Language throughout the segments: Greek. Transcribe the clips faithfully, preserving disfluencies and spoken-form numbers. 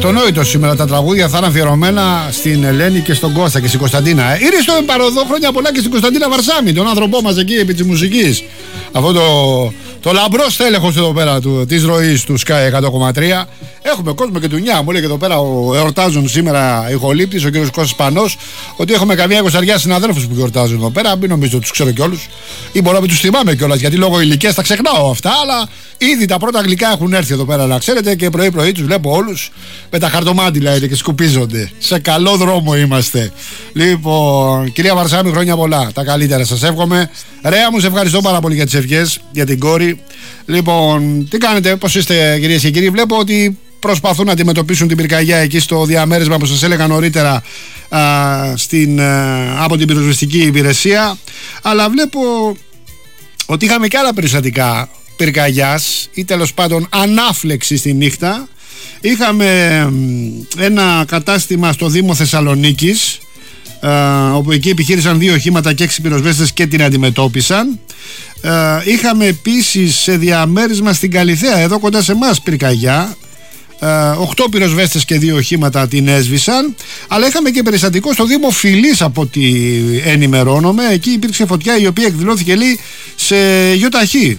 Αυτονόητο σήμερα, τα τραγούδια θα είναι αφιερωμένα στην Ελένη και στον Κώστα και στην Κωνσταντίνα. Ε. Ήρθε στο παροδό, χρόνια πολλά και στην Κωνσταντίνα Βαρσάμι, τον άνθρωπό μας εκεί επί της μουσικής. Αυτό το, το λαμπρό στέλεχος εδώ πέρα της ροής του Sky εκατό κόμμα τρία. Έχουμε κόσμο και του νιά. Μου λέει και εδώ πέρα ο εορτάζουν σήμερα ηχολήπτης, ο κ. Κώστας Πανός, ότι έχουμε καμιά εικοσαριά συναδέλφους που γιορτάζουν εδώ πέρα. Μην νομίζω ότι τους ξέρω κιόλους. Ή μπορώ να μην τους θυμάμαι κιόλας, γιατί λόγω ηλικίας τα ξεχνάω αυτά. Αλλά ήδη τα πρώτα γλυκά έχουν έρθει εδώ πέρα, να ξέρετε, και πρωί-πρωί τους βλέπω όλους με τα χαρτομάτιλα και σκουπίζονται. Σε καλό δρόμο είμαστε. Λοιπόν, κυρία Βαρσάμι, χρόνια πολλά. Τα καλύτερα σας εύχομαι. Ρέα μου, σε ευχαριστώ πάρα πολύ για τις ευχές, για την κόρη. Λοιπόν, τι κάνετε, πώς είστε, κυρίες και κύριοι? Βλέπω ότι προσπαθούν να αντιμετωπίσουν την πυρκαγιά εκεί στο διαμέρισμα που σας έλεγα νωρίτερα α, στην, α, από την πυροσβεστική υπηρεσία. Αλλά βλέπω ότι είχαμε και άλλα περιστατικά πυρκαγιάς ή τέλος πάντων ανάφλεξη στη νύχτα. Είχαμε ένα κατάστημα στο Δήμο Θεσσαλονίκης, Uh, όπου εκεί επιχείρησαν δύο οχήματα και έξι πυροσβέστες και την αντιμετώπισαν. Uh, είχαμε επίσης σε διαμέρισμα στην Καλιθέα, εδώ κοντά σε εμάς, πυρκαγιά. Uh, οκτώ πυροσβέστες και δύο οχήματα την έσβησαν. Αλλά είχαμε και περιστατικό στο Δήμο Φυλής, από ό,τι ενημερώνομαι. Εκεί υπήρξε φωτιά η οποία εκδηλώθηκε, λέει, σε γιοταχή.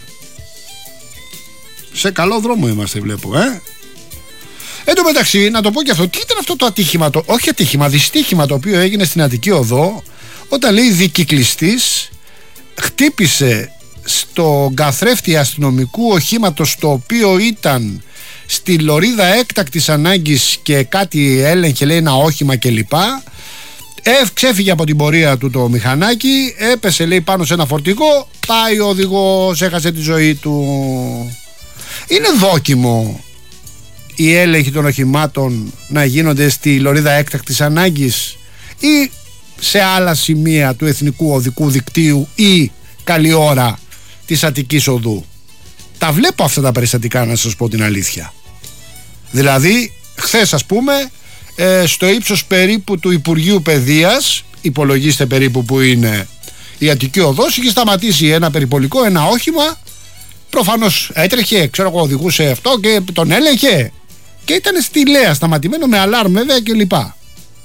Σε καλό δρόμο είμαστε, βλέπω, ε. Εν τω μεταξύ, να το πω και αυτό, τι ήταν αυτό το ατύχημα, το, όχι ατύχημα, δυστύχημα το οποίο έγινε στην Αττική Οδό, όταν, λέει, δικυκλιστής χτύπησε στο καθρέφτη αστυνομικού οχήματος, το οποίο ήταν στη λωρίδα έκτακτης ανάγκης και κάτι έλεγχε, λέει, ένα όχημα κλπ. Ε, ξέφυγε από την πορεία του το μηχανάκι, έπεσε, λέει, πάνω σε ένα φορτηγό, πάει ο οδηγός, έχασε τη ζωή του. Είναι δόκιμο οι έλεγχοι των οχημάτων να γίνονται στη λωρίδα έκτακτης ανάγκης ή σε άλλα σημεία του εθνικού οδικού δικτύου ή καλή ώρα της Αττικής Οδού? Τα βλέπω αυτά τα περιστατικά, να σας πω την αλήθεια. Δηλαδή χθες, ας πούμε, ε, στο ύψος περίπου του Υπουργείου Παιδείας, υπολογίστε περίπου που είναι η Αττική Οδός, είχε σταματήσει ένα περιπολικό, ένα όχημα, προφανώς έτρεχε, ξέρω εγώ, οδηγούσε αυτό και τον έλεγχε. Και ήταν στη Λέα σταματημένο με αλάρμ, βέβαια, και λοιπά.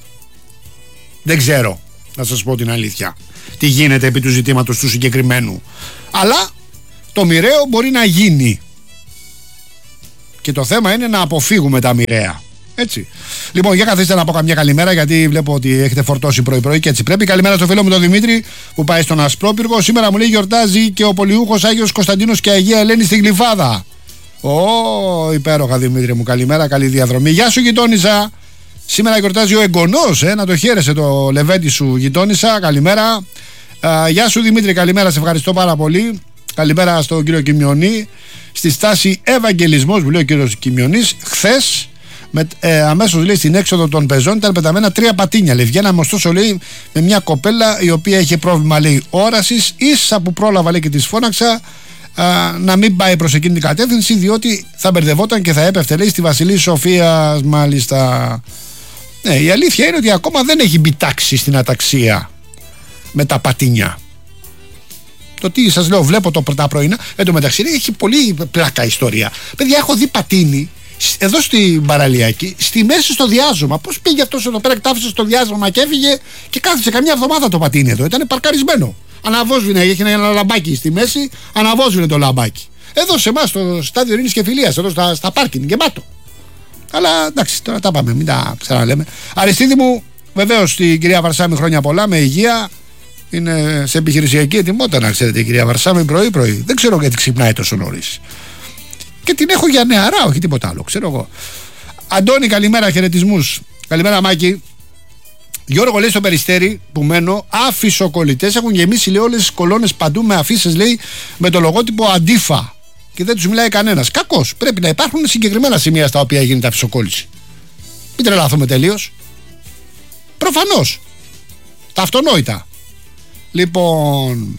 Δεν ξέρω, να σας πω την αλήθεια, τι γίνεται επί του ζητήματος του συγκεκριμένου. Αλλά το μοιραίο μπορεί να γίνει. Και το θέμα είναι να αποφύγουμε τα μοιραία. Έτσι. Λοιπόν, για καθίστε να πω καμιά καλημέρα, γιατί βλέπω ότι έχετε φορτώσει πρωί-πρωί και έτσι πρέπει. Καλημέρα στο φίλο μου τον Δημήτρη που πάει στον Ασπρόπυργο. Σήμερα μου λέει γιορτάζει και ο πολιούχος Άγιος Κωνσταντίνος και Αγία Ελένη στην Γλυφάδα. Ω, oh, υπέροχα, Δημήτρη μου, καλημέρα, καλή διαδρομή. Γεια σου, γειτόνισσα. Σήμερα γιορτάζει ο εγγονός, ε, να το χαίρεσαι το λεβέντι σου, γειτόνισσα. Καλημέρα. Α, γεια σου, Δημήτρη, καλημέρα, σε ευχαριστώ πάρα πολύ. Καλημέρα στον κύριο Κιμιονή. Στη στάση Ευαγγελισμός, που λέει ο κύριος Κιμιονής, χθες, ε, αμέσως, λέει, στην έξοδο των πεζών ήταν πεταμένα τρία πατίνια. Λέει, βγαίναμε ωστόσο, λέει, με μια κοπέλα η οποία είχε πρόβλημα, λέει, όρασης. Ίσα που πρόλαβα, λέει, και της φώναξα Α, να μην πάει προς εκείνη την κατεύθυνση, διότι θα μπερδευόταν και θα έπεφτε, λέει, στη Βασιλή Σοφίας, μάλιστα. Ναι, η αλήθεια είναι ότι ακόμα δεν έχει μπει τάξη στην αταξία με τα πατίνια. Το τι σας λέω, βλέπω το, τα πρωινά. Εν τω μεταξύ έχει πολύ πλάκα ιστορία. Παιδιά, έχω δει πατίνι εδώ στην παραλιακή, στη μέση στο διάζωμα. Πώς πήγε αυτός εδώ πέρα, κτάφησε στο διάζωμα και έφυγε και κάθισε καμιά εβδομάδα το πατίνι εδώ. Ήταν παρκαρισμένο. Αναβόσβηνε, έχει ένα λαμπάκι στη μέση, αναβόσβηνε το λαμπάκι. Εδώ σε εμάς, στο στάδιο Ειρήνης και Φιλίας, εδώ στα, στα πάρκινγκ, γεμάτο. Αλλά εντάξει, τώρα τα πάμε, μην τα ξαναλέμε. Αριστίδη μου, βεβαίως την κυρία Βαρσάμι, χρόνια πολλά, με υγεία. Είναι σε επιχειρησιακή ετοιμότητα, να ξέρετε, η κυρία Βαρσάμι, πρωί-πρωί. Δεν ξέρω γιατί ξυπνάει τόσο νωρίς. Και την έχω για νεαρά, όχι τίποτα άλλο, ξέρω εγώ. Αντώνη, καλημέρα, χαιρετισμούς. Καλημέρα, Μάκη. Γιώργο, λέει, στο Περιστέρι που μένω, αφισοκολλητές έχουν γεμίσει, λέει, όλες τις κολόνες παντού με αφίσες, λέει, με το λογότυπο Αντίφα. Και δεν τους μιλάει κανένας. Κακώς. Πρέπει να υπάρχουν συγκεκριμένα σημεία στα οποία γίνεται αφισοκόλληση. Μην τρελαθούμε τελείως. Προφανώς. Τα αυτονόητα. Λοιπόν.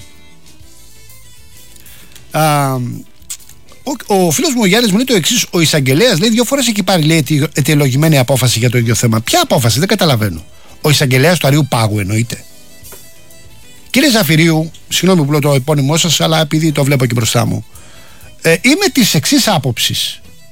Α, ο, ο φίλος μου ο Γιάννης μου λέει το εξής. Ο εισαγγελέας, λέει, δύο φορές έχει πάρει, λέει, αιτιολογημένη απόφαση για το ίδιο θέμα. Ποια απόφαση? Δεν καταλαβαίνω. Ο εισαγγελέας του Αριού Πάγου εννοείται. Κύριε Ζαφυρίου, συγγνώμη που λέω το επώνυμό σας, αλλά επειδή το βλέπω και μπροστά μου, ε, είμαι της εξής άποψης.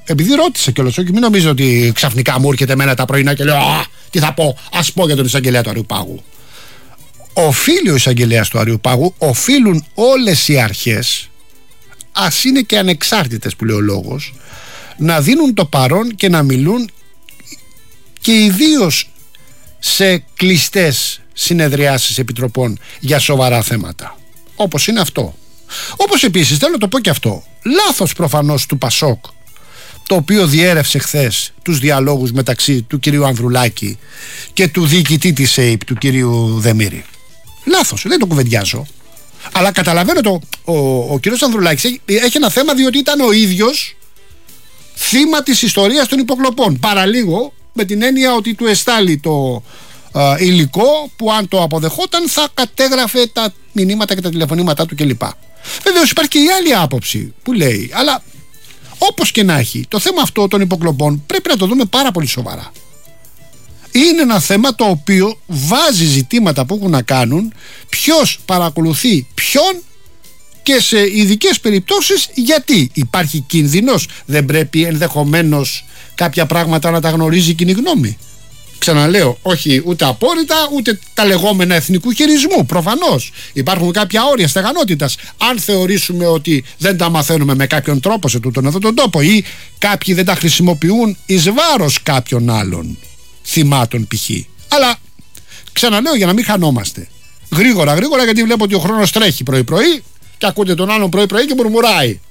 επειδή ρώτησε κιόλας, όχι μην νομίζω ότι ξαφνικά μου έρχεται εμένα τα πρωινά και λέω «Α, τι θα πω, ας πω για τον εισαγγελέα του Αριουπάγου». Οφείλει ο εισαγγελέας του Αριουπάγου, οφείλουν όλες οι αρχές, ας είναι και ανεξάρτητες που λέει ο λόγος, να δίνουν το παρόν και να μιλούν και ιδίως σε κλειστές συνεδριάσεις επιτροπών για σοβαρά θέματα, όπως είναι αυτό. Όπως επίσης θέλω να το πω και αυτό, λάθος προφανώς του Πασόκ, το οποίο διέρευσε χθες τους διαλόγους μεταξύ του κυρίου Ανδρουλάκη και του διοικητή της ΕΙΠ, του κυρίου Δεμήρη. Λάθος, δεν το κουβεντιάζω. Αλλά καταλαβαίνω το, ο, ο κύριος Ανδρουλάκης έχει, έχει ένα θέμα, διότι ήταν ο ίδιος θύμα της ιστορίας των υποκλοπών. Παραλίγο με την έννοια ότι του εστάλει το α, υλικό που αν το αποδεχόταν θα κατέγραφε τα μηνύματα και τα τηλεφωνήματά του κλπ. Βεβαίως υπάρχει και η άλλη άποψη που λέει, αλλά όπως και να έχει, το θέμα αυτό των υποκλοπών πρέπει να το δούμε πάρα πολύ σοβαρά. Είναι ένα θέμα το οποίο βάζει ζητήματα που έχουν να κάνουν ποιος παρακολουθεί ποιον και σε ειδικές περιπτώσεις γιατί υπάρχει κίνδυνος. Δεν πρέπει ενδεχομένως κάποια πράγματα να τα γνωρίζει η κοινή γνώμη. Ξαναλέω, όχι ούτε απόρριτα ούτε τα λεγόμενα εθνικού χειρισμού. Προφανώς υπάρχουν κάποια όρια στεγανότητας. Αν θεωρήσουμε ότι δεν τα μαθαίνουμε με κάποιον τρόπο σε τούτον εδώ τον τόπο ή κάποιοι δεν τα χρησιμοποιούν εις βάρος κάποιων άλλων θυμάτων π.χ. Αλλά ξαναλέω για να μην χανόμαστε. Γρήγορα, γρήγορα, γιατί βλέπω ότι ο χρόνος τρέχει πρωί-πρωί και ακούτε τον άλλον πρωί-πρωί και μουρμουράει.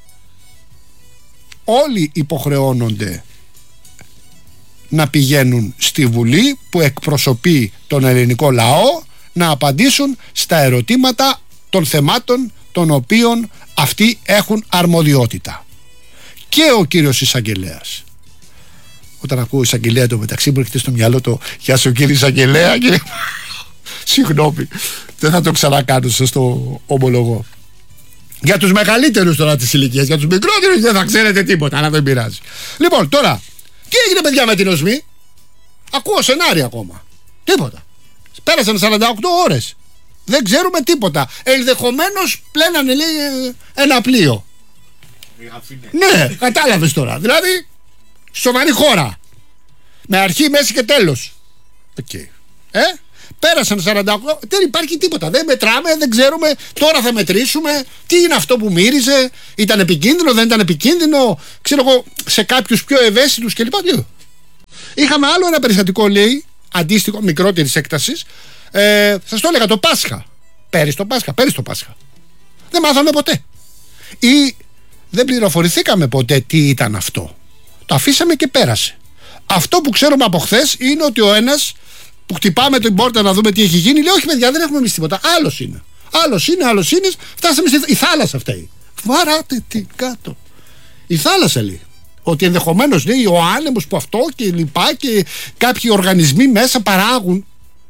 Όλοι υποχρεώνονται να πηγαίνουν στη Βουλή που εκπροσωπεί τον ελληνικό λαό να απαντήσουν στα ερωτήματα των θεμάτων των οποίων αυτοί έχουν αρμοδιότητα. Και ο κύριος εισαγγελέας. Όταν ακούω εισαγγελέα το μεταξύ μου έρχεται στο μυαλό το «Γεια σου κύριε εισαγγελέα» και συγγνώμη, δεν θα το ξανακάνω, σας το ομολογώ. Για τους μεγαλύτερους τώρα της ηλικίας, για τους μικρότερους δεν θα ξέρετε τίποτα, αλλά δεν πειράζει. Λοιπόν, τώρα, τι έγινε παιδιά με την ΟΣΜΗ? Ακούω σενάρια ακόμα. Τίποτα. Πέρασαν σαράντα οκτώ ώρες. Δεν ξέρουμε τίποτα. Ενδεχομένως πλένανε λέει ένα πλοίο. Ναι, κατάλαβες τώρα. Δηλαδή, σοβαρή χώρα. Με αρχή, μέση και τέλος. Okay. Ε, πέρασαν σαράντα οκτώ, δεν υπάρχει τίποτα. Δεν μετράμε, δεν ξέρουμε. Τώρα θα μετρήσουμε. Τι είναι αυτό που μύριζε, ήταν επικίνδυνο, δεν ήταν επικίνδυνο. Ξέρω εγώ, σε κάποιους πιο ευαίσθητους κλπ. Είχαμε άλλο ένα περιστατικό, λέει, αντίστοιχο, μικρότερης έκτασης. Ε, σας το έλεγα το Πάσχα. Πέρυσι το Πάσχα, πέρυσι το Πάσχα. Δεν μάθαμε ποτέ. Ή δεν πληροφορηθήκαμε ποτέ τι ήταν αυτό. Το αφήσαμε και πέρασε. Αυτό που ξέρουμε από χθες είναι ότι ο ένας που χτυπάμε την πόρτα να δούμε τι έχει γίνει, λέει: όχι, παιδιά, δεν έχουμε εμείς τίποτα. Άλλος είναι. Άλλος είναι, άλλος είναι. Φτάσαμε στη. Η θάλασσα φταίει. Βαράτε τι κάτω. Η θάλασσα λέει. Ότι ενδεχομένως λέει ο άνεμος που αυτό και λοιπά και κάποιοι οργανισμοί μέσα παράγουν.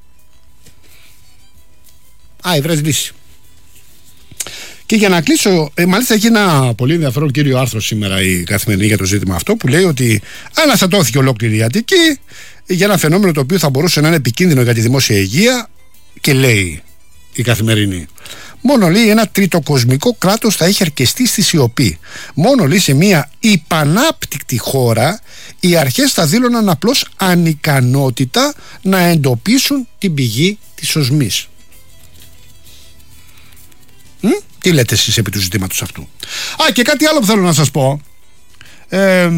Α, η βρες λύση. Και για να κλείσω, ε, μάλιστα έχει ένα πολύ ενδιαφέρον κύριο άρθρο σήμερα η Καθημερινή για το ζήτημα αυτό που λέει ότι αναστατώθηκε ολόκληρη η Αττική για ένα φαινόμενο το οποίο θα μπορούσε να είναι επικίνδυνο για τη δημόσια υγεία και λέει η Καθημερινή. Μόνο λέει ένα τριτοκοσμικό κράτος θα έχει αρκεστεί στη σιωπή. Μόνο λέει σε μια υπανάπτυκτη χώρα οι αρχές θα δήλωναν απλώς ανικανότητα να εντοπίσουν την πηγή της οσμής. Μ? Τι λέτε εσείς επί του ζητήματος αυτού? Α, και κάτι άλλο που θέλω να σας πω. Ε,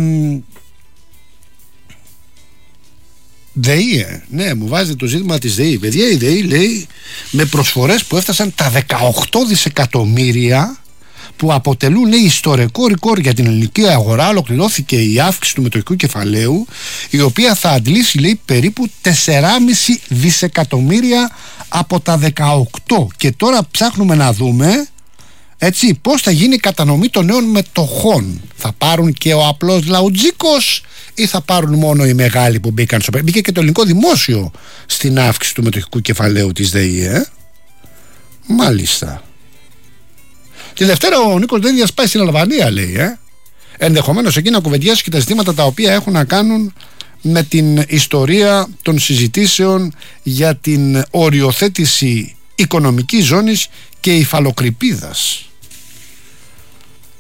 ΔΕΗ, ε. ναι, μου βάζετε το ζήτημα της ΔΕΗ. Παιδιά, η ΔΕΗ λέει με προσφορές που έφτασαν τα δεκαοκτώ δισεκατομμύρια που αποτελούν, λέει, ιστορικό ρεκόρ για την ελληνική αγορά. Ολοκληρώθηκε η αύξηση του μετοχικού κεφαλαίου, η οποία θα αντλήσει, λέει, περίπου τέσσερα κόμμα πέντε δισεκατομμύρια από τα δεκαοκτώ. Και τώρα ψάχνουμε να δούμε, έτσι, πώς θα γίνει η κατανομή των νέων μετοχών. Θα πάρουν και ο απλός λαουτζίκος ή θα πάρουν μόνο οι μεγάλοι που μπήκαν στο... Μπήκε και το ελληνικό δημόσιο στην αύξηση του μετοχικού κεφαλαίου της ΔΕΗ, ε? Μάλιστα. Τη Δευτέρα ο Νίκος Δένδιας πάει στην Αλβανία, λέει, ε? Ενδεχομένως εκεί να κουβεντιάσει και τα ζητήματα τα οποία έχουν να κάνουν με την ιστορία των συζητήσεων για την οριοθέτηση οικονομικής ζώνης και υφαλοκρηπίδας.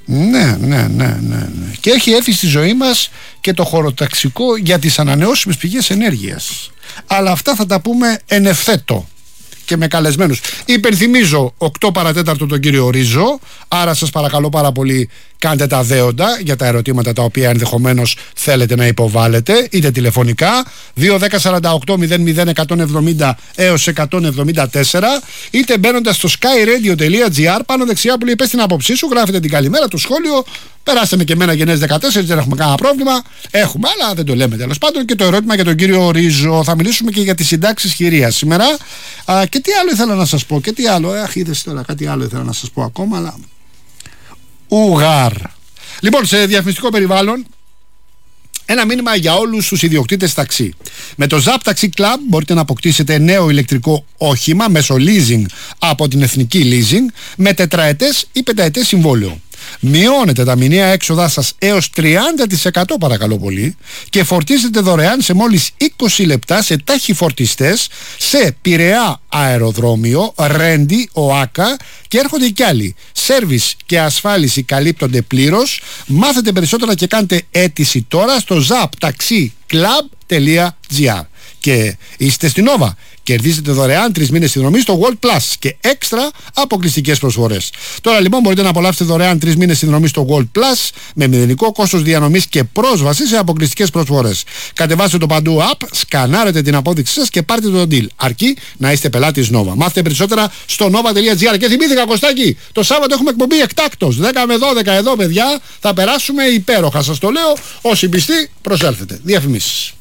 Ναι, ναι, ναι, ναι, ναι. Και έχει έρθει στη ζωή μας και το χωροταξικό για τις ανανεώσιμες πηγές ενέργειας. Αλλά αυτά θα τα πούμε εν ευθέτω και με καλεσμένους. Υπενθυμίζω οκτώ παρατέταρτο τον κύριο Ρίζο. Άρα σας παρακαλώ πάρα πολύ, κάντε τα δέοντα για τα ερωτήματα τα οποία ενδεχομένως θέλετε να υποβάλλετε, είτε τηλεφωνικά δύο δέκα σαράντα οκτώ μηδέν μηδέν εκατόν εβδομήντα έως εκατόν εβδομήντα τέσσερα, είτε μπαίνοντας στο skyradio τελεία gr, πάνω δεξιά που λέει πες την άποψή σου, γράφετε την καλημέρα, το σχόλιο. Περάστε με και εμένα γενές δεκατέσσερα, δεν έχουμε κανένα πρόβλημα. Έχουμε, αλλά δεν το λέμε τέλος πάντων. Και το ερώτημα για τον κύριο Ρίζο. Θα μιλήσουμε και για τις συντάξεις χειρίας σήμερα. Α, και τι άλλο ήθελα να σας πω, και τι άλλο. Αχ, είδες τώρα, κάτι άλλο ήθελα να σας πω ακόμα, αλλά. Ουγάρ. Λοιπόν, σε διαφημιστικό περιβάλλον, ένα μήνυμα για όλους τους ιδιοκτήτες ταξί. Με το Zap Taxi Club μπορείτε να αποκτήσετε νέο ηλεκτρικό όχημα μέσω leasing από την Εθνική Leasing με τετραετές ή πενταετές συμβόλαιο. Μειώνετε τα μηνιαία έξοδά σας έως τριάντα τοις εκατό παρακαλώ πολύ και φορτίζετε δωρεάν σε μόλις είκοσι λεπτά σε ταχυφορτιστές σε Πειραιά αεροδρόμιο, Ρέντι, ΟΑΚΑ και έρχονται κι άλλοι. Σέρβις και ασφάλιση καλύπτονται πλήρως. Μάθετε περισσότερα και κάντε αίτηση τώρα στο zap taxi club τελεία gr. Και είστε στην Nova. Κερδίζετε δωρεάν τρεις μήνες συνδρομή στο World Plus και έξτρα αποκλειστικές προσφορές. Τώρα λοιπόν μπορείτε να απολαύσετε δωρεάν τρεις μήνες συνδρομή στο World Plus με μηδενικό κόστος διανομής και πρόσβαση σε αποκλειστικές προσφορές. Κατεβάστε το παντού app, σκανάρετε την απόδειξή σας και πάρτε το deal. Αρκεί να είστε πελάτης Nova. Μάθετε περισσότερα στο nova τελεία gr. Και θυμήθηκα, Κωστάκη, το Σάββατο έχουμε εκπομπή εκτάκτος. δέκα με δώδεκα εδώ, παιδιά. Θα περάσουμε υπέροχα, σας το λέω. Όσοι πιστοί, προσέλθετε. Διαφημίσεις.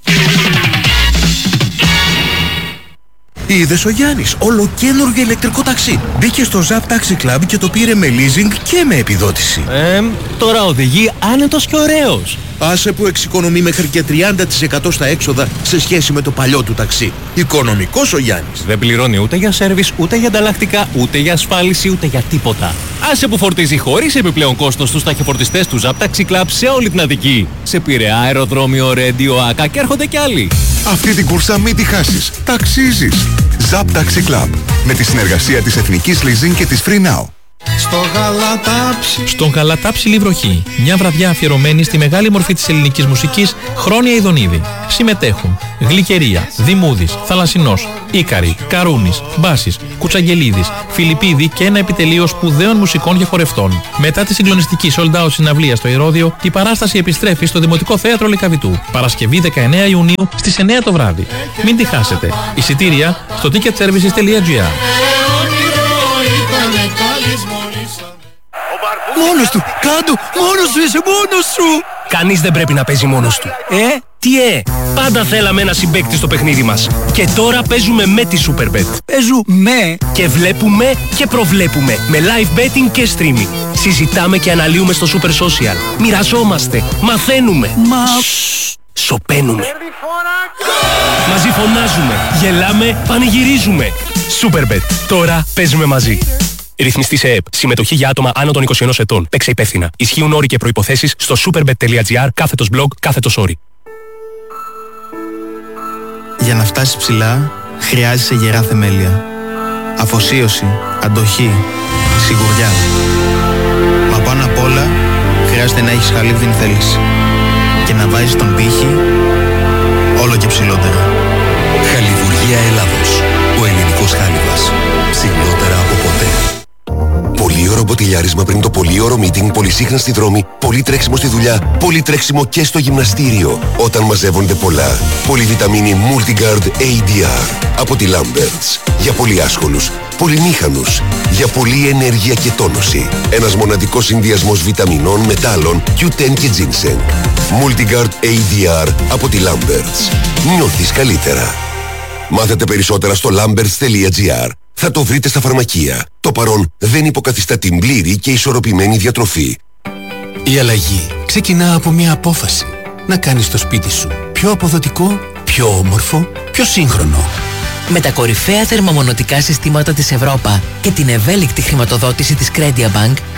Είδες ο Γιάννης, ολοκαίνουργιο ηλεκτρικό ταξί. Μπήκε στο Zap Taxi Club και το πήρε με leasing και με επιδότηση. Ε, τώρα οδηγεί άνετος και ωραίος. Άσε που εξοικονομεί μέχρι και τριάντα τοις εκατό στα έξοδα σε σχέση με το παλιό του ταξί. Οικονομικός ο Γιάννης. Δεν πληρώνει ούτε για σέρβις, ούτε για ανταλλακτικά, ούτε για ασφάλιση, ούτε για τίποτα. Άσε που φορτίζει χωρίς επιπλέον κόστος στους ταχυφορτιστές του Zap Taxi Club σε όλη την Αττική. Σε Πειραιά αεροδρόμιο, Ρέντι, ΟΑΚΑ και έρχονται κι άλλοι. Αυτή την κούρσα μην τη χάσεις. Ταξίζεις. Zap Taxi Club. Με τη συνεργασία της Εθνικής Leasing και της Free Now. Στο Γαλατάψι. Στον Γαλατάψι Λιβροχή. Μια βραδιά αφιερωμένη στη μεγάλη μορφή της ελληνικής μουσικής, Χρόνια Ιδονίδη. Συμμετέχουν Γλυκερία, Δημούδης, Θαλασσινός, Ίκαρη, Καρούνης, Μπάσης, Κουτσαγγελίδης, Φιλιππίδη και ένα επιτελείο σπουδαίων μουσικών και χορευτών. Μετά τη συγκλονιστική sold out συναυλία στο Ηρώδειο, η παράσταση επιστρέφει στο Δημοτικό Θέατρο Λυκαβητού. Παρασκευή δεκαεννέα Ιουνίου στις εννέα το βράδυ. Μην τη χάσετε. Εισιτήρια στο ticket services τελεία gr. Μόνος του, κάτω, μόνος σου είσαι, μόνος σου. Κανείς δεν πρέπει να παίζει μόνος του. Ε, τι ε, πάντα θέλαμε ένα συμπαίκτη στο παιχνίδι μας. Και τώρα παίζουμε με τη Superbet. Παίζουμε Και βλέπουμε και προβλέπουμε με live betting και streaming. Συζητάμε και αναλύουμε στο Super Social. Μοιραζόμαστε, μαθαίνουμε. Μα... Σοπαίνουμε. Μαζί φωνάζουμε, γελάμε, πανηγυρίζουμε. Superbet. Τώρα παίζουμε μαζί. Ρυθμιστή σε ΕΕΠ. Συμμετοχή για άτομα άνω των είκοσι ενός ετών. Παίξε υπεύθυνα. Ισχύουν όροι και προϋποθέσεις στο superbet τελεία gr κάθετος blog κάθετος όροι. Για να φτάσεις ψηλά, χρειάζεσαι γερά θεμέλια. Αφοσίωση, αντοχή, σιγουριά. Μα πάνω απ' όλα, χρειάζεται να έχεις χαλίβδιν θέληση. Και να βάζεις τον πύχη όλο και ψηλότερα. Χαλιβουργία Ελλάδος. Ο ελληνικός χάλιβας. Ψηλότερα από ποτέ. Πολύωρο μποτιλιάρισμα πριν το πολύωρο meeting, πολυσύχνα στη δρόμη, πολύ τρέξιμο στη δουλειά, πολύ τρέξιμο και στο γυμναστήριο. Όταν μαζεύονται πολλά. Πολυβιταμίνη Multigard έι ντι αρ από τη Lamberts. Για πολύ άσχολους, πολυμήχανους. Για πολλή ενέργεια και τόνωση. Ένας μοναδικός συνδυασμός βιταμινών, μετάλλων, κιου τεν και ginseng. Multigard έι ντι αρ από τη Lamberts. Νιώθεις καλύτερα. Μάθετε περισσότερα στο lamberts τελεία gr. Θα το βρείτε στα φαρμακεία. Το παρόν δεν υποκαθιστά την πλήρη και ισορροπημένη διατροφή. Η αλλαγή ξεκινά από μια απόφαση. Να κάνεις το σπίτι σου πιο αποδοτικό, πιο όμορφο, πιο σύγχρονο. Με τα κορυφαία θερμομονωτικά συστήματα της Ευρώπα και την ευέλικτη χρηματοδότηση της Credia Bank,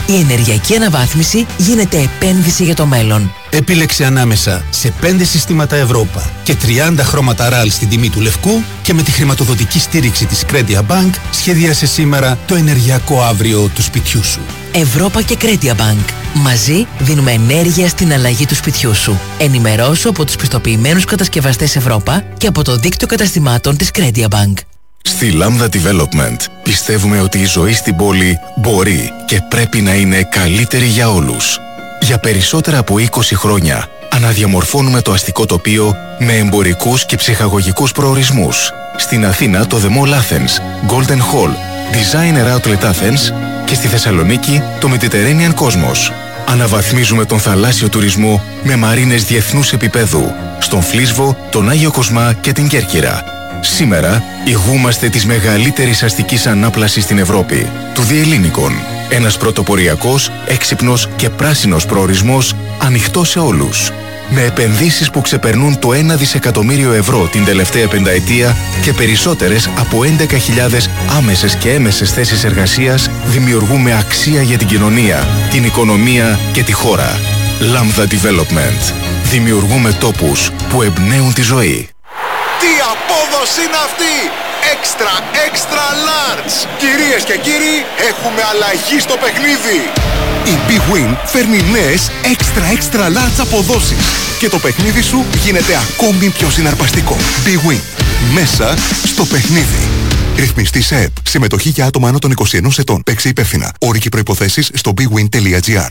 Η ενεργειακή αναβάθμιση γίνεται επένδυση για το μέλλον. Επίλεξε ανάμεσα σε πέντε συστήματα Ευρώπα και τριάντα χρώματα ραλ στην τιμή του λευκού και με τη χρηματοδοτική στήριξη της Credia Bank σχεδίασε σήμερα το ενεργειακό αύριο του σπιτιού σου. Ευρώπα και Credia Bank. Μαζί δίνουμε ενέργεια στην αλλαγή του σπιτιού σου. Ενημερώσου από τους πιστοποιημένους κατασκευαστές Ευρώπα και από το δίκτυο καταστημάτων της Credia Bank. Στη Lambda Development πιστεύουμε ότι η ζωή στην πόλη μπορεί και πρέπει να είναι καλύτερη για όλους. Για περισσότερα από είκοσι χρόνια αναδιαμορφώνουμε το αστικό τοπίο με εμπορικούς και ψυχαγωγικούς προορισμούς. Στην Αθήνα το The Mall Athens, Golden Hall, Designer Outlet Athens και στη Θεσσαλονίκη το Mediterranean Cosmos. Αναβαθμίζουμε τον θαλάσσιο τουρισμό με μαρίνες διεθνούς επίπεδου στον Φλίσβο, τον Άγιο Κοσμά και την Κέρκυρα. Σήμερα ηγούμαστε της μεγαλύτερης αστικής ανάπλασης στην Ευρώπη, του Διελλήνικων. Ένας πρωτοποριακός, έξυπνος και πράσινος προορισμός ανοιχτός σε όλους. Με επενδύσεις που ξεπερνούν το ένα δισεκατομμύριο ευρώ την τελευταία πενταετία και περισσότερες από έντεκα χιλιάδες άμεσες και έμεσες θέσεις εργασίας, δημιουργούμε αξία για την κοινωνία, την οικονομία και τη χώρα. Lambda Development. Δημιουργούμε τόπους που εμπνέουν τη ζωή. Τι απόδοση είναι αυτή! Extra, extra large! Κυρίες και κύριοι, έχουμε αλλαγή στο παιχνίδι! Η Big Win φέρνει νέες extra, extra large αποδόσεις και το παιχνίδι σου γίνεται ακόμη πιο συναρπαστικό. Big Win. Μέσα στο παιχνίδι. Ρυθμιστή σε ΕΠ. Συμμετοχή για άτομα άνω των είκοσι ενός ετών. Παίξε υπεύθυνα. Όροι και προϋποθέσεις στο big win τελεία gr.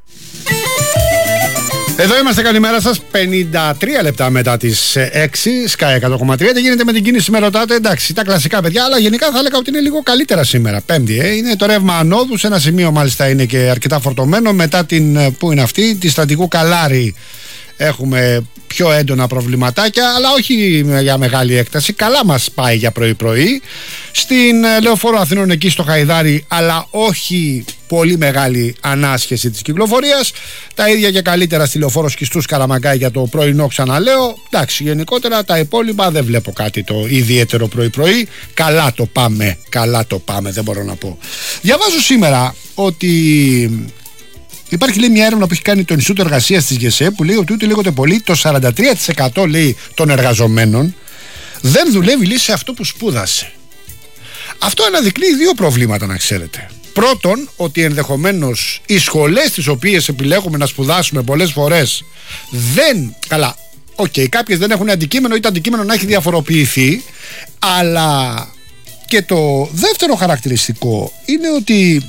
Εδώ είμαστε, καλημέρα σας. πενήντα τρία λεπτά μετά τις έξι, Sky εκατό κόμμα τρία. Τι γίνεται με την κίνηση, με ρωτάτε? Εντάξει, τα κλασικά παιδιά, αλλά γενικά θα έλεγα ότι είναι λίγο καλύτερα σήμερα. Πέμπτη, ε. Είναι το ρεύμα ανόδου. Σε ένα σημείο μάλιστα είναι και αρκετά φορτωμένο. Μετά την, πού είναι αυτή, τη Στρατηγού Καλάρη, έχουμε πιο έντονα προβληματάκια, αλλά όχι για μεγάλη έκταση. Καλά μας πάει για πρωί-πρωί. Στην Λεωφόρο Αθηνών, εκεί στο Χαϊδάρι, αλλά όχι πολύ μεγάλη ανάσχεση της κυκλοφορίας. Τα ίδια και καλύτερα στη Λεωφόρο Σκιστούς Καραμαγκάη για το πρωινό, ξαναλέω. Εντάξει, γενικότερα τα υπόλοιπα δεν βλέπω κάτι το ιδιαίτερο πρωί-πρωί. Καλά το πάμε, καλά το πάμε, δεν μπορώ να πω. Διαβάζω σήμερα ότι υπάρχει, λέει, μια έρευνα που έχει κάνει το Ινστιτούτο Εργασίας της ΓΕΣΕ, που λέει ότι ούτε λίγο ούτε πολύ το σαράντα τρία τοις εκατό, λέει, των εργαζομένων δεν δουλεύει, λέει, σε αυτό που σπούδασε. Αυτό αναδεικνύει δύο προβλήματα, να ξέρετε. Πρώτον, ότι ενδεχομένως οι σχολές τις οποίες επιλέγουμε να σπουδάσουμε πολλές φορές δεν. Καλά, οκ, okay, κάποιες δεν έχουν αντικείμενο ή το αντικείμενο να έχει διαφοροποιηθεί, αλλά και το δεύτερο χαρακτηριστικό είναι ότι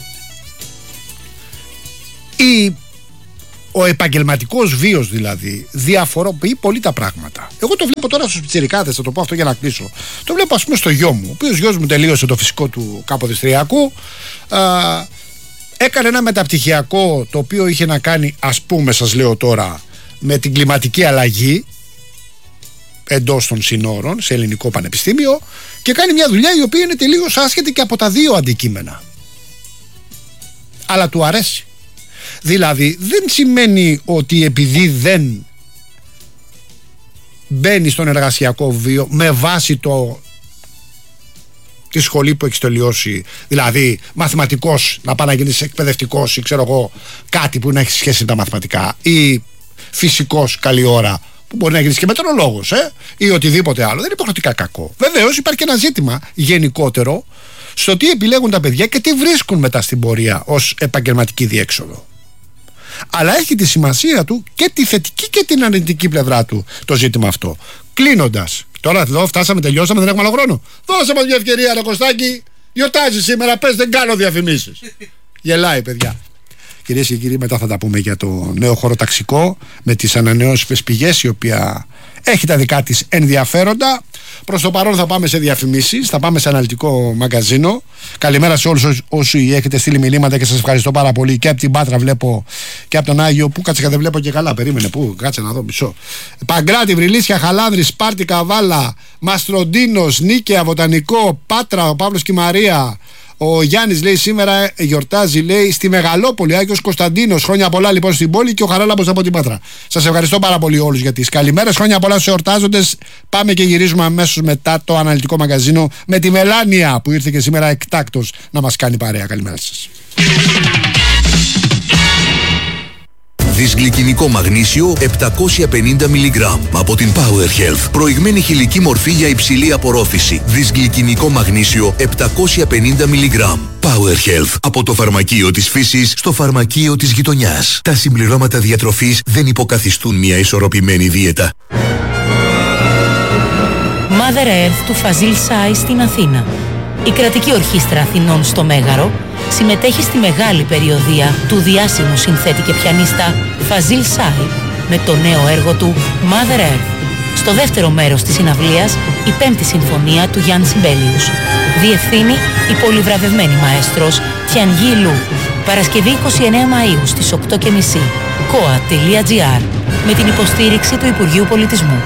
η, ο επαγγελματικός βίος, δηλαδή, διαφοροποιεί πολύ τα πράγματα. Εγώ το βλέπω τώρα στους πιτσιρικάδες, θα το πω αυτό για να κλείσω. Το βλέπω, ας πούμε, στο γιο μου, ο οποίος γιος μου τελείωσε το φυσικό του καποδιστριακού, α, έκανε ένα μεταπτυχιακό το οποίο είχε να κάνει, ας πούμε, σας λέω τώρα, με την κλιματική αλλαγή εντός των συνόρων σε ελληνικό πανεπιστήμιο, και κάνει μια δουλειά η οποία είναι τελείως άσχετη και από τα δύο αντικείμενα, αλλά του αρέσει. Δηλαδή δεν σημαίνει ότι επειδή δεν μπαίνει στον εργασιακό βίο με βάση το τη σχολή που έχει τελειώσει, δηλαδή μαθηματικός, να πάει να γίνεις εκπαιδευτικός ή ξέρω εγώ κάτι που να έχει σχέση με τα μαθηματικά, ή φυσικός καλή ώρα που μπορεί να γίνεις και μετεωρολόγος, ε, ή οτιδήποτε άλλο, δεν είναι υποχρεωτικά κακό. Βεβαίως υπάρχει και ένα ζήτημα γενικότερο στο τι επιλέγουν τα παιδιά και τι βρίσκουν μετά στην πορεία ως επαγγελματική διέξοδο. Αλλά έχει τη σημασία του και τη θετική και την αρνητική πλευρά του το ζήτημα αυτό. Κλείνοντας, τώρα εδώ φτάσαμε, τελειώσαμε, δεν έχουμε άλλο χρόνο. Δώσε μας μια ευκαιρία, ρε Κωστάκη. Γιορτάζει σήμερα, πες, δεν κάνω διαφημίσεις. Γελάει, παιδιά. Κυρίες και κύριοι, μετά θα τα πούμε για το νέο χωροταξικό με τις ανανεώσιμες πηγές, η οποία έχει τα δικά της ενδιαφέροντα. Προς το παρόν θα πάμε σε διαφημίσεις, θα πάμε σε αναλυτικό μαγκαζίνο. Καλημέρα σε όλους όσοι έχετε στείλει μηνύματα και σας ευχαριστώ πάρα πολύ. Και από την Πάτρα βλέπω και από τον Άγιο, που κάτσε και δεν βλέπω και καλά. Περίμενε, πού, κάτσε να δω μισό. Παγκράτη, Βρυλίσια, Χαλάνδρη, Σπάρτη, Καβάλα, Μαστροντίνος, Νίκαια, Βοτανικό, Πάτρα, ο Παύλος και η Μαρία. Ο Γιάννης, λέει, σήμερα γιορτάζει, λέει, στη Μεγαλόπολη, Άγιος Κωνσταντίνος. Χρόνια πολλά λοιπόν στην πόλη, και ο Χαράλαμπος από την Πάτρα. Σας ευχαριστώ πάρα πολύ όλους για τις καλημέρες. Χρόνια πολλά στους εορτάζοντες. Πάμε και γυρίζουμε αμέσως μετά το αναλυτικό μαγκαζίνο με τη Μελάνια, που ήρθε και σήμερα εκτάκτως να μας κάνει παρέα. Καλημέρα σας. Δυσγλυκινικό μαγνήσιο επτακόσια πενήντα μιλιγκράμμ από την Power Health. Προηγμένη χηλική μορφή για υψηλή απορρόφηση. Δυσγλυκινικό μαγνήσιο επτακόσια πενήντα μιλιγκράμμ. Power Health. Από το φαρμακείο της φύσης στο φαρμακείο της γειτονιάς. Τα συμπληρώματα διατροφής δεν υποκαθιστούν μια ισορροπημένη δίαιτα. Mother Earth του Φαζίλ Σάι στην Αθήνα. Η κρατική ορχήστρα Αθηνών στο Μέγαρο συμμετέχει στη μεγάλη περιοδεία του διάσημου συνθέτη και πιανίστα Φαζίλ Σάι με το νέο έργο του Mother Earth. Στο δεύτερο μέρος της συναυλίας η πέμπτη συμφωνία του Γιάννη Σιμπέλιους. Διευθύνει η πολυβραβευμένη μαέστρος Τιανγί Λου. Παρασκευή εικοστή ενάτη Μαΐου στις οκτώ και μισή. κοα τελεία τζι άρ με την υποστήριξη του Υπουργείου Πολιτισμού.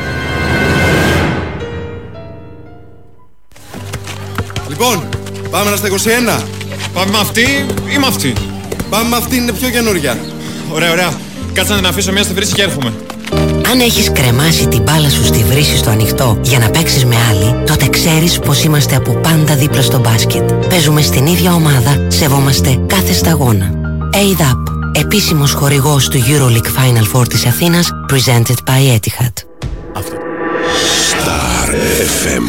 Λοιπόν, πάμε να στα είκοσι ένα. Πάμε με αυτή ή με αυτή? Πάμε με αυτή, είναι πιο καινούρια. Ωραία, ωραία. Κάτσε να την αφήσω μια στη βρύση και έρχομαι. Αν έχεις κρεμάσει την μπάλα σου στη βρύση στο ανοιχτό για να παίξεις με άλλη, τότε ξέρεις πως είμαστε από πάντα δίπλα στο μπάσκετ. Παίζουμε στην ίδια ομάδα, σεβόμαστε κάθε σταγόνα. έι ντι έι πι, επίσημος χορηγός του EuroLeague Final Four της Αθήνας, presented by Etihad. Star εφ εμ.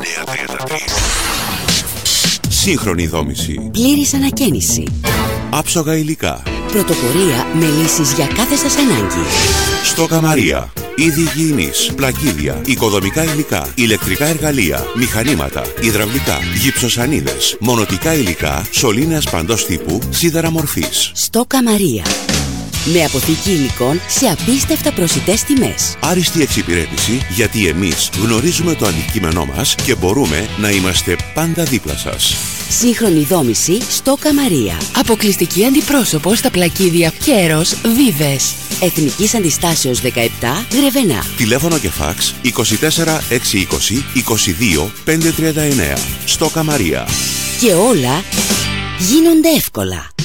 Σύγχρονη δόμηση. Πλήρης ανακαίνιση. Άψογα υλικά. Πρωτοπορία με λύσεις για κάθε σας ανάγκη. Στόκα Μαρία. Είδη υγιεινής, πλακίδια, οικοδομικά υλικά, ηλεκτρικά εργαλεία, μηχανήματα, υδραυλικά, γυψοσανίδες, μονοτικά υλικά, σωλήνες παντός τύπου, σίδερα μορφής. Στόκα Μαρία. Με αποθήκη υλικών σε απίστευτα προσιτές τιμές. Άριστη εξυπηρέτηση, γιατί εμείς γνωρίζουμε το αντικείμενό μας και μπορούμε να είμαστε πάντα δίπλα σας. Σύγχρονη δόμηση Στόκα Μαρία. Αποκλειστική αντιπρόσωπο στα πλακίδια Κέρος Βίβες. Εθνικής Αντιστάσεως δεκαεπτά Γρεβενά. Τηλέφωνο και φάξ είκοσι τέσσερα εξακόσια είκοσι είκοσι δύο πεντακόσια τριάντα εννέα. Στόκα Μαρία. Και όλα γίνονται εύκολα.